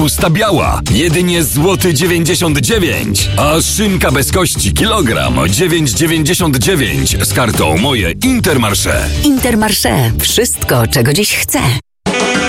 Kapusta biała, jedynie złoty 99, a szynka bez kości kilogram 9,99 z kartą Moje Intermarché. Intermarché. Wszystko, czego dziś chcę.